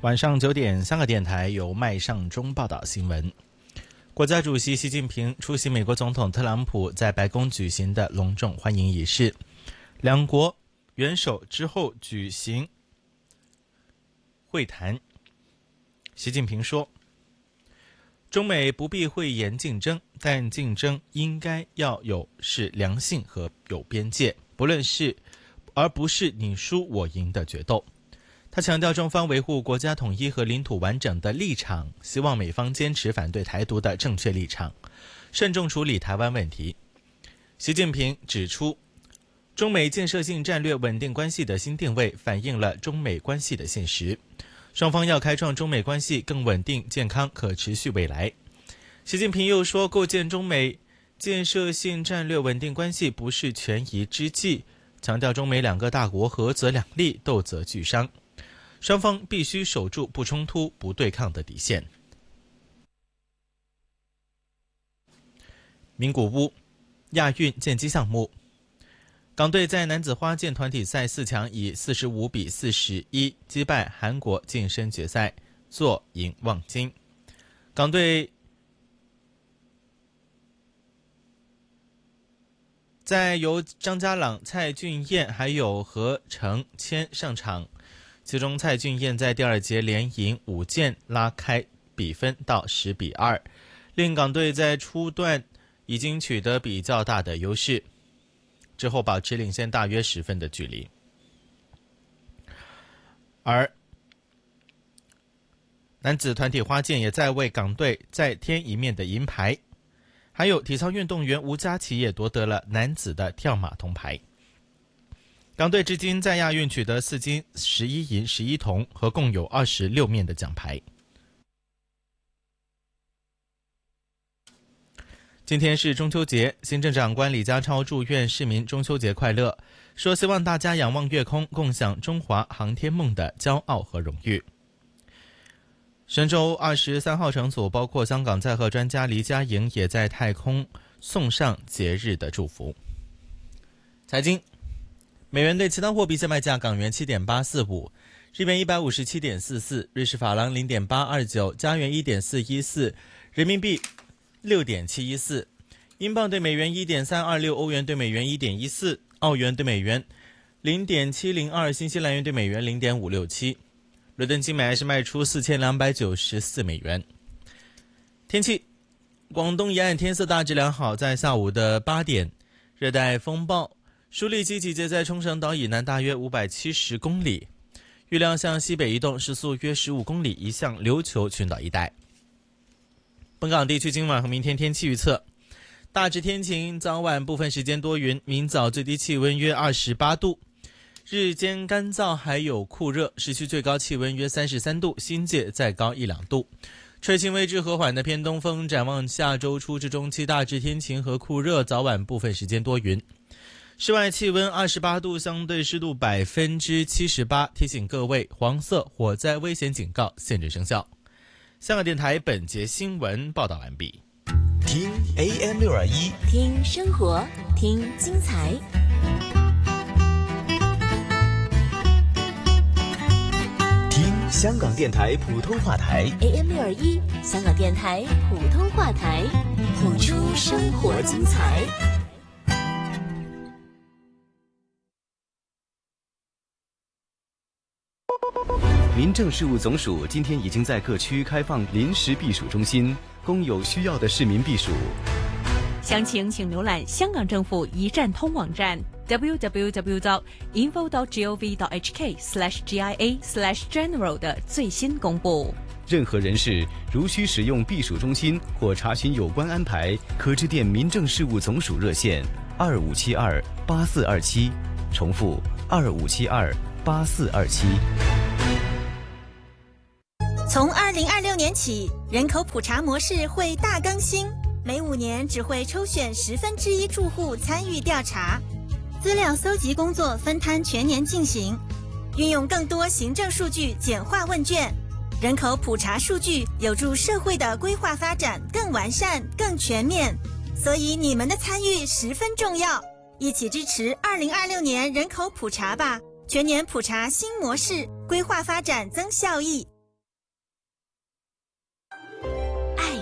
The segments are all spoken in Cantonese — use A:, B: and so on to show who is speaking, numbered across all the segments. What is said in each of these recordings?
A: 晚上9点，香港电台由麦尚中报道新闻。国家主席习近平出席美国总统特朗普在白宫举行的隆重欢迎仪式，两国元首之后举行会谈。习近平说，中美不必讳言竞争，但竞争应该要有是良性和有边界，而不是你输我赢的决斗。他强调中方维护国家统一和领土完整的立场，希望美方坚持反对台独的正确立场，慎重处理台湾问题。习近平指出，中美建设性战略稳定关系的新定位反映了中美关系的现实，双方要开创中美关系更稳定、健康、可持续未来。习近平又说，构建中美建设性战略稳定关系不是权宜之计，强调中美两个大国合则两利，斗则俱伤，双方必须守住不冲突、不对抗的底线。名古屋亚运剑击项目，港队在男子花剑团体赛4强以45比41击败韩国晋身决赛，坐赢望金。港队在由张家朗、蔡俊彦还有何成谦上场，其中蔡俊彦在第2节连赢5剑，拉开比分到10比2，令港队在初段已经取得比较大的优势，之后保持领先大约10分的距离。而男子团体花剑也在为港队再添一面的银牌，还有体操运动员吴佳琪也夺得了男子的跳马铜牌。港队至今在亚运取得4金11银11铜，合共有26面的奖牌。今天是中秋节，行政长官李家超祝愿市民中秋节快乐，说希望大家仰望月空，共享中华航天梦的骄傲和荣誉。神舟23号乘组包括香港载荷专家黎佳莹也在太空送上节日的祝福。财经，美元对其他货币现卖价：港元7.845，日元157.44，瑞士法郎0.829，加元1.414，人民币6.714，英镑对美元1.326，欧元对美元1.14，澳元对美元0.702，新西兰元对美元0.567。伦敦金买是卖出4294美元。天气，广东沿岸天色大致良好，在下午的8点，热带风暴舒力基集结在冲绳岛以南大约570公里，预料向西北移动，时速约15公里，移向琉球群岛一带。本港地区今晚和明天天气预测：大致天晴，早晚部分时间多云，明早最低气温约28度，日间干燥还有酷热，市区最高气温约33度，新界再高1-2度，吹轻微至和缓的偏东风。展望下周初至中期大致天晴和酷热，早晚部分时间多云，室外气温28度，相对湿度78%。提醒各位，黄色火灾危险警告现正生效。香港电台本节新闻报道完毕。
B: 听 AM621，
C: 听生活，听精彩。
B: 听香港电台普通话台
C: AM621，香港电台普通话台，谱出生活精彩。
D: 民政事务总署今天已经在各区开放临时避暑中心，供有需要的市民避暑。
E: 详情请浏览香港政府一站通网站 www.info.gov.hk/GIA/general 的最新公布。
D: 任何人士如需使用避暑中心或查询有关安排，可致电民政事务总署热线2572-8427，重复2572-8427。
F: 从2026年起，人口普查模式会大更新，每5年只会抽选1/10住户参与调查，资料搜集工作分摊全年进行，运用更多行政数据简化问卷。人口普查数据有助社会的规划发展更完善、更全面，所以你们的参与十分重要。一起支持2026年人口普查吧！全年普查新模式，规划发展增效益。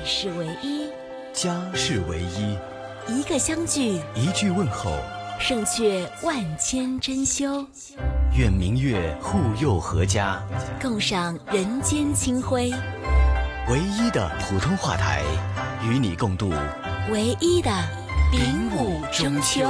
C: 是唯一，
B: 家是唯一，
C: 一个相聚，
B: 一句问候，
C: 胜却万千珍馐。
B: 愿明月护佑阖家，
C: 共赏人间清辉。
B: 唯一的普通话台，与你共度
C: 唯一的丙午中秋。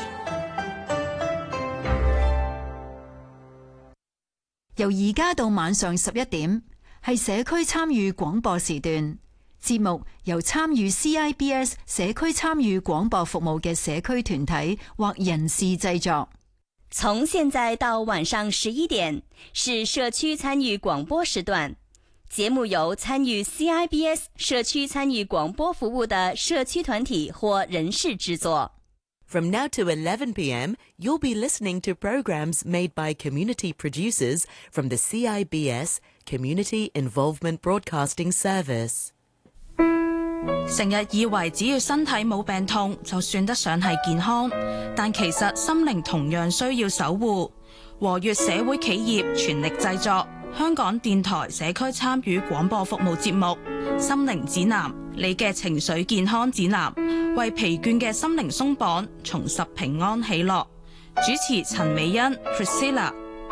G: 由而家到晚上11點，係社區參與廣播時段。節目由參與 CIBS 社區參與廣播服務嘅社區團體或人士製作。
H: 從現在到晚上11點，是社區參與廣播時段。節目由參與 CIBS 社區參與廣播服務的社區團體或人士製作。
I: From now to 11 p.m., you'll be listening to programs made by community producers from the CIBS Community Involvement Broadcasting Service.
J: 成日以為只要身體冇病痛就算得上係健康，但其實心靈同樣需要守護。和悅社會企業全力製作香港電台社區參與廣播服務節目《心靈指南》，你嘅情緒健康指南，為疲倦嘅心靈鬆綁，重拾平安喜樂。主持陳美欣 Priscilla。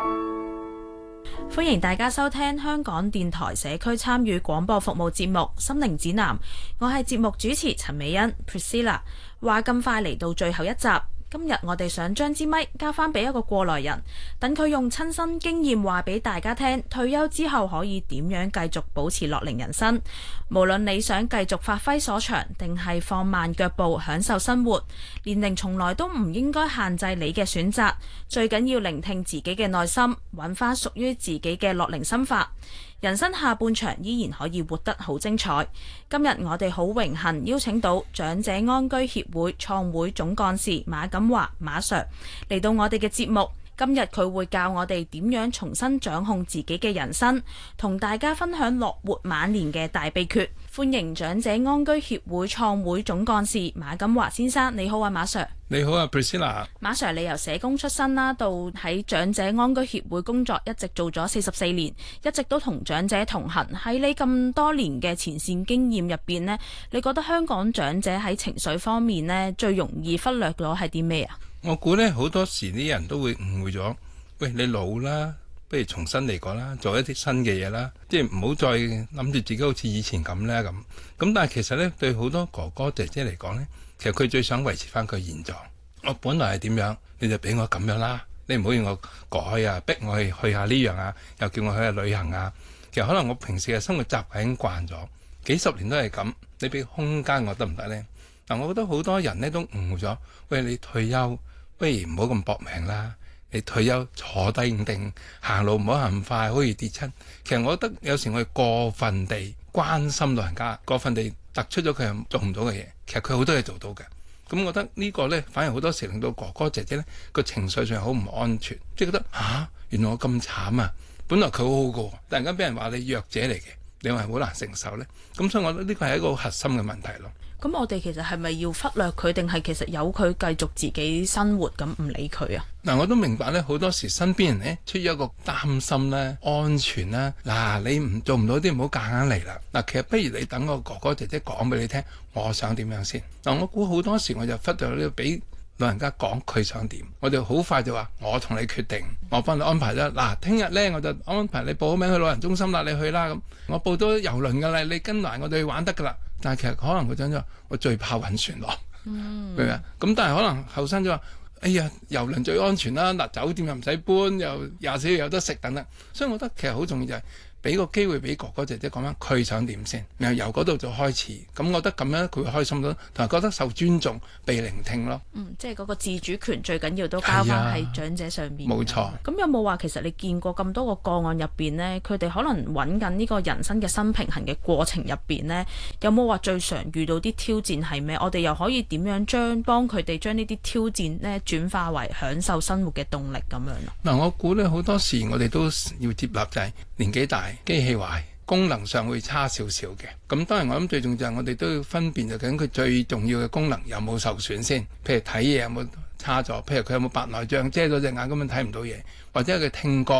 E: 歡迎大家收聽香港電台社區參與廣播服務節目《心靈指南》，我係節目主持陳美欣 Priscilla。話咁快嚟到最後一集，今日我哋想將支咪交翻俾一個過來人，等佢用親身經驗話俾大家聽，退休之後可以點樣繼續保持樂齡人生。無論你想繼續發揮所長，定係放慢腳步享受生活，年齡從來都唔應該限制你嘅選擇。最緊要聆聽自己嘅內心，揾翻屬於自己嘅樂齡心法。人生下半場依然可以活得好精彩。今日我哋好榮幸邀請到長者安居協會創會總幹事馬錦華馬 Sir 嚟到我哋嘅節目。今日佢會教我哋點樣重新掌控自己嘅人生，同大家分享樂活晚年嘅大秘訣。歡迎長者安居協會創會總幹事馬錦華先生。你好啊，馬 Sir。
K: 你好啊 Priscilla。馬
E: Sir， 你由社工出身啦，到喺長者安居協會工作，一直做咗44年，一直都同長者同行。喺你咁多年嘅前線經驗入邊呢，你覺得香港長者喺情緒方面呢，最容易忽略咗係啲咩啊？
K: 我估呢，好多時啲人都會誤會咗，喂，你老啦，不如重新嚟過啦，做一啲新嘅嘢啦，即係唔好再諗住自己好似以前咁咧咁。咁但係其實呢，對好多哥哥姐姐嚟講呢，其實佢最想維持翻佢現狀。我本來係點樣，你就俾我咁樣啦，你唔好要我改啊，逼我去下呢樣啊，又叫我去下旅行啊。其實可能我平時嘅生活習慣已經慣咗，幾十年都係咁，你俾空間我得唔得呢？嗱，我覺得好多人呢都誤會咗，喂，你退休不如唔好咁搏命啦，你退休坐低定行路唔好行咁快，好易跌親。其實我覺得有時我哋過分地關心老人家，過分地突出咗佢係做唔到嘅嘢，其實佢好多嘢做到嘅。咁我覺得呢個呢，反而好多時令到哥哥姐姐呢個情緒上好唔安全，即係覺得原來我咁慘啊，本來佢好好過，突然間俾人話你弱者嚟嘅，你話係好難承受呢。咁所以我覺得呢個係一個核心嘅問題咯。
E: 咁我哋其實係咪要忽略佢，定係其實由佢繼續自己生活咁唔理佢啊？
K: 嗱，我都明白咧，好多時身邊人咧出於一個擔心咧、安全啦。嗱，你做唔到啲唔好夾硬嚟啦。嗱，其實不如你等個哥哥姐姐講俾你聽，我想點樣先。嗱，我估好多時我就忽略呢，俾老人家講佢想點，我哋好快就話我同你決定，我幫你安排咗。嗱，聽日咧我就安排你報好名去老人中心啦，你去啦咁。我報到郵輪㗎啦，你跟埋我哋去玩得㗎啦。但係其實可能佢講咗，我最怕暈船落，明唔明啊？咁但係可能後生咗話，哎呀，郵輪最安全啦，嗱，酒店又唔使搬，又24小時有得食等等。所以我覺得其實好重要就係俾個機會俾哥哥姐姐講翻佢想點先，然後由嗰度就開始。咁我覺得咁樣佢會開心到，同埋覺得受尊重、被聆聽咯。
E: 即係嗰個自主權最緊要都交翻喺長者上面。
K: 冇錯。
E: 咁有冇話其實你見過咁多個個案入邊呢，佢哋可能揾緊呢個人生嘅新平衡嘅過程入邊呢，有冇話最常遇到啲挑戰係咩？我哋又可以點樣幫佢哋將呢啲挑戰呢轉化為享受生活嘅動力咁樣啊？
K: 嗱，我估呢好多時我哋都要接納就係年紀大。機器壞，功能上會差少少嘅。咁當然我諗最重要就係我哋都要分辨究竟佢最重要嘅功能有冇受損先。譬如睇嘢有冇差咗，譬如佢有冇白內障遮咗隻眼，根本睇唔到嘢，或者佢聽覺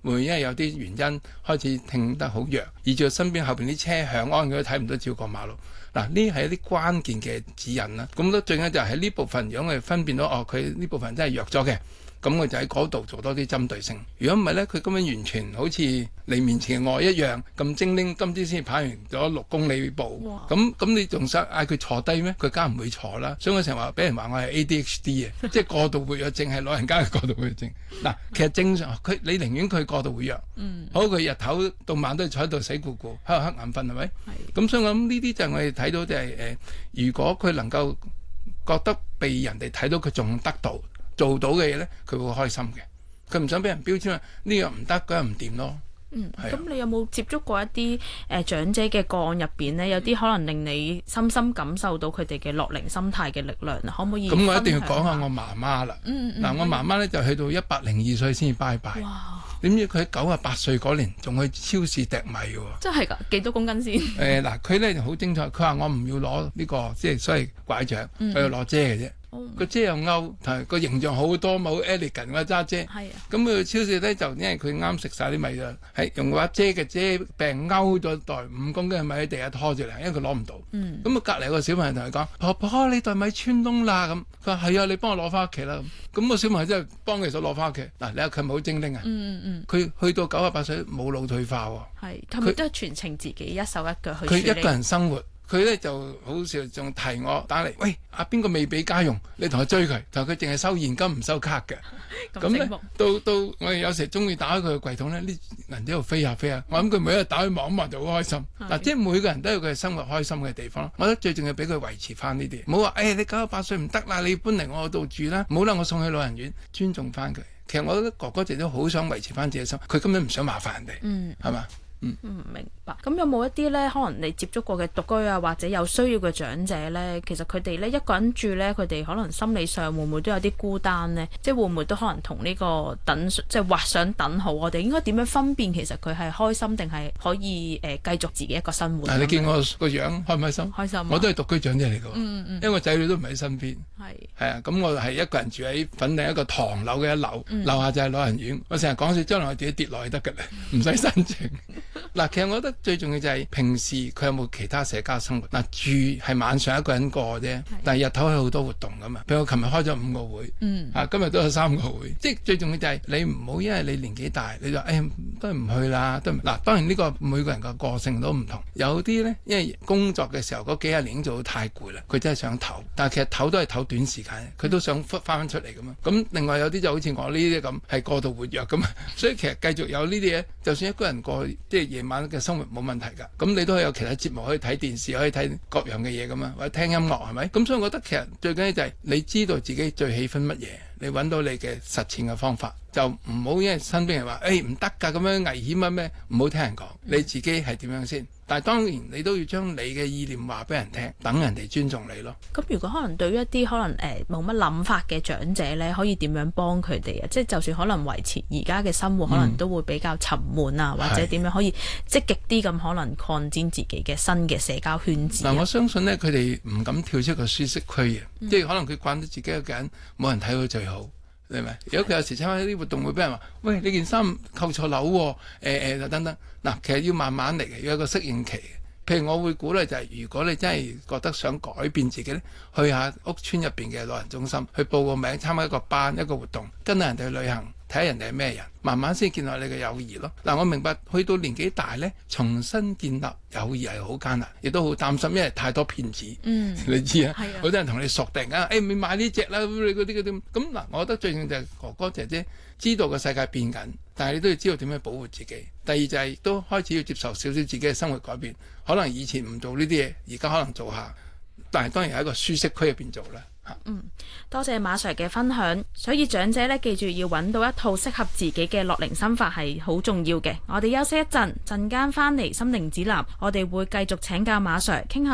K: 會因為有啲原因開始聽得好弱，以至身邊後邊啲車響安佢都睇唔到照過馬路。嗱，呢係一啲關鍵嘅指引啦。咁都最緊要就係喺呢部分，如果我哋分辨到佢呢部分真係弱咗嘅，咁我就喺嗰度做多啲針對性。如果唔係咧，佢根本完全好似你面前嘅我一樣咁精靈，今朝先跑完咗6公里步。咁你仲想嗌佢坐低咩？佢梗係唔會坐啦。所以我成日話俾人話我係 ADHD 嘅，即係過度活躍症係老人家嘅過度活躍症。嗱，其實正常你寧願佢過度活躍，好佢日頭到晚都係坐喺度死咕咕，喺度瞌眼瞓係咪？咁所以我諗呢啲就係我哋睇到就係如果佢能夠覺得被人哋睇到佢仲得到做到嘅嘢咧，佢會開心嘅。佢唔想俾人標籤話呢樣唔得，嗰樣唔掂咯。
E: 咁你有冇接觸過一啲長者嘅個案入邊呢？有啲可能令你深深感受到佢哋嘅樂齡心態嘅力量，可唔可以？咁
K: 我一定要講下我媽媽啦。嗱，我媽媽咧就去到102歲先至拜拜。點知佢喺98歲嗰年仲去超市糴米喎？
E: 真係㗎？幾多公斤先？
K: 嗱，佢咧就好精彩。佢話我唔要攞呢個即係所謂拐杖，佢要攞遮嘅啫。個遮又勾，同埋個形象好多，冇 elegant 嘅揸遮。係啊。咁佢超市咧就因為佢啱食晒啲米啦，係用把遮嘅遮柄勾咗袋5公斤嘅米喺地下拖住嚟，因為佢攞唔到。咁隔離有個小朋友同佢講：婆婆，你袋米穿窿啦！咁佢話係啊，你幫我攞翻屋企啦。咁個小朋友真係幫佢手攞翻屋企。嗱，你話佢係咪好精靈啊？佢去到98歲冇腦退化喎。係，佢
E: 都係全程自己一手一腳去處理。
K: 佢一個人生活。佢咧就好笑，仲提我打嚟，喂，邊個未俾家用？你同佢追佢，但佢淨係收現金唔收卡嘅。咁咧到我哋有時鍾意打開佢嘅櫃桶咧，啲銀紙喺度飛下飛下。我諗佢每一日打開望一望就好開心。嗱，即係每個人都有佢生活開心嘅地方。我覺得最重要俾佢維持翻呢啲，唔好話你98歲唔得啦，你搬嚟我度住啦，唔好啦，我送去老人院，尊重翻佢。其實我覺得哥哥姐都好想維持翻自己嘅生活，佢根本唔想麻煩人哋，係嘛？
E: 明白。咁有冇一啲呢？可能你接觸過嘅獨居啊，或者有需要嘅長者呢？其實佢哋呢一個人住呢，佢哋可能心理上會唔會都有啲孤單呢？即係會唔會都可能同呢個即係畫上等號？我哋應該點樣分辨其實佢係開心定係可以繼續自己一個生活？
K: 你見我個樣開唔開心？開心。我都係獨居長者嚟㗎，因為我仔女都唔喺身邊。係啊，咁我係一個人住喺粉嶺一個唐樓嘅1樓，樓下就係老人院。我成日講笑，將來我自己跌落去得㗎啦，唔使申請。嗱，其實我覺得最重要就係平時佢有冇其他社交生活。嗱，住係晚上一個人過啫，但係日頭有好多活動噶嘛。譬如我琴日開咗5個會，今日都有3個會。即係最重要就係你唔好因為你年紀大，你就都係唔去啦。嗱，當然呢個每個人嘅個性都唔同。有啲呢，因為工作嘅時候嗰幾廿年已經做到太攰啦，佢真係想唞。但係其實唞都係唞短時間，佢都想翻出嚟咁嘛。咁另外有啲就好似我呢啲咁係過度活躍咁嘛。所以其實繼續有呢啲嘢，就算一個人過即係夜晚嘅生活冇問題㗎，咁你都可以有其他節目，可以睇電視，可以睇各樣嘅嘢咁嘛，或者聽音樂係咪？咁所以我覺得其實最緊要就係你知道自己最喜歡乜嘢，你揾到你嘅實踐嘅方法，就唔好因為身邊人話唔得㗎咁樣危險啊咩，唔好聽人講，你自己係點樣先？但係當然你都要將你嘅意念話俾人聽，等人哋尊重你咯。
E: 咁如果可能對於一啲可能冇乜諗法嘅長者呢，可以點樣幫佢哋啊？即係就算可能維持而家嘅生活，可能都會比較沉悶啊，或者點樣可以積極啲咁可能擴展自己嘅新嘅社交圈子。
K: 嗱，我相信呢，佢哋唔敢跳出個舒適區嘅，即係可能佢慣咗自己一個人，冇人睇佢最好。你明？如果佢有時參加啲活動，會俾人話：喂，你件衫扣錯鈕喎，等等。嗱，其實要慢慢嚟嘅，要有一個適應期。譬如我會鼓勵就係，如果你真係覺得想改變自己咧，去下屋村入邊嘅老人中心，去報個名，參加一個班、一個活動，跟下人哋去旅行，睇下人哋係咩人，慢慢先建立你嘅友誼咯。嗱，我明白去到年紀大咧，重新建立友誼係好艱難，亦都好擔心，因為太多騙子。你知啊，好多人同你熟定啊，咪買呢隻啦，你嗰啲咁嗱，我覺得最重要就係哥哥姐姐知道個世界變緊，但係你都要知道點樣保護自己。第二就係亦都開始要接受少少自己嘅生活改變，可能以前唔做呢啲嘢，而家可能做下，但係當然喺一個舒適區入邊做啦。
E: 多謝馬 Sir 嘅分享。所以長者呢，記住要揾到一套適合自己嘅樂齡心法係好重要嘅。我哋休息一陣間翻嚟心靈指南，我哋會繼續請教馬 Sir 傾下